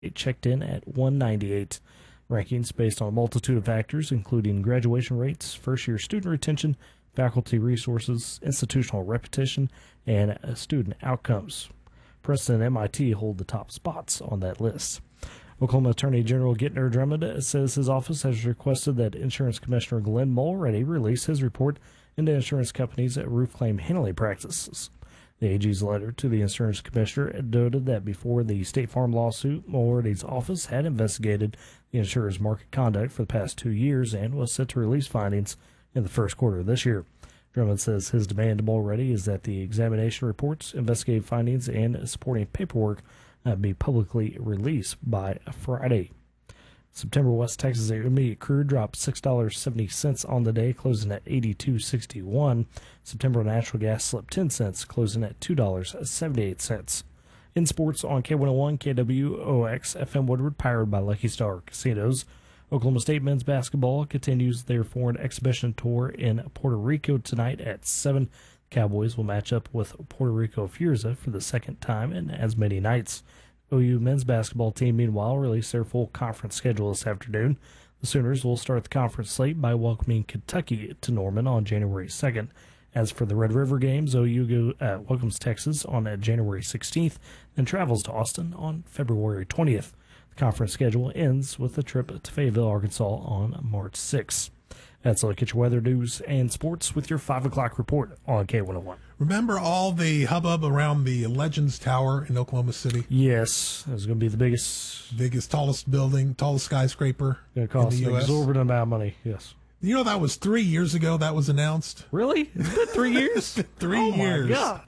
It checked in at 198. Rankings based on a multitude of factors, including graduation rates, first-year student retention, faculty resources, institutional reputation, and student outcomes. Princeton and MIT hold the top spots on that list. Oklahoma Attorney General Gentner Drummond says his office has requested that Insurance Commissioner Glenn Mulready release his report into insurance companies' roof claim handling practices. The AG's letter to the insurance commissioner noted that before the State Farm lawsuit, Mulready's office had investigated the insurer's market conduct for the past 2 years and was set to release findings in the first quarter of this year. Drummond says his demand to Mulready is that the examination reports, investigative findings, and supporting paperwork be publicly released by Friday. September West Texas Intermediate crude dropped $6.70 on the day, closing at $82.61. September natural gas slipped 10 cents, closing at $2.78. In sports on K101, KWOX, FM Woodward, powered by Lucky Star Casinos. Oklahoma State men's basketball continues their foreign exhibition tour in Puerto Rico tonight at 7. Cowboys will match up with Puerto Rico Furza for the second time in as many nights. OU men's basketball team, meanwhile, released their full conference schedule this afternoon. The Sooners will start the conference slate by welcoming Kentucky to Norman on January 2nd. As for the Red River games, OU welcomes Texas on January 16th and travels to Austin on February 20th. The conference schedule ends with a trip to Fayetteville, Arkansas on March 6th. That's a look at your weather, news, and sports with your 5 o'clock report on K101. Remember all the hubbub around the Legends Tower in Oklahoma City? Yes, it was going to be the biggest, tallest building, tallest skyscraper going to cost in the an U.S. exorbitant amount of money, yes. You know, that was 3 years ago that was announced. Really? It's been 3 years? It's been 3 years. years. Oh, my God.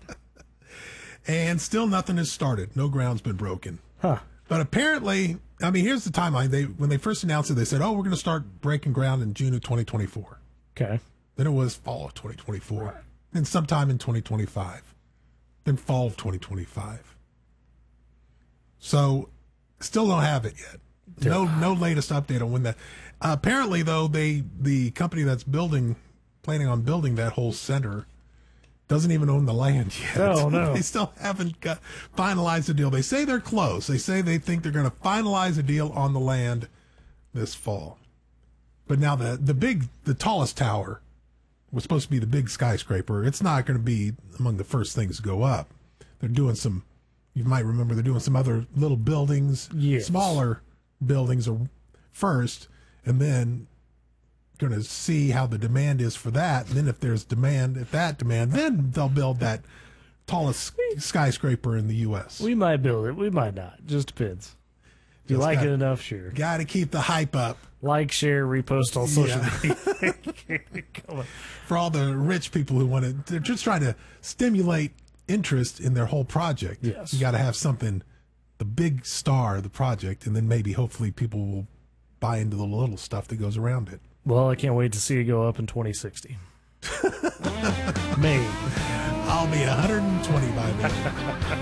And still nothing has started. No ground's been broken. Huh. But apparently, I mean, here's the timeline. When they first announced it, they said, we're going to start breaking ground in June of 2024. Okay. Then it was fall of 2024. Right. Then sometime in 2025. Then fall of 2025. So, still don't have it yet. No latest update on when that. Apparently, though, the company that's planning on building that whole center, doesn't even own the land yet. Oh, no. They still haven't finalized the deal. They say they're close. They say they think they're going to finalize a deal on the land this fall. But now the tallest tower was supposed to be the big skyscraper. It's not going to be among the first things to go up. They're doing some, you might remember, they're doing some other little buildings, yes. Smaller buildings first, and then going to see how the demand is for that. And then if there's demand, then they'll build that tallest skyscraper in the U.S. We might build it. We might not. Just depends. If you like it enough, sure. Got to keep the hype up. Like, share, repost on social media. For all the rich people who want to, they're just trying to stimulate interest in their whole project. Yes. You got to have something, the big star of the project, and then maybe hopefully people will buy into the little stuff that goes around it. Well, I can't wait to see it go up in 2060. Maybe. I'll be 120 by then.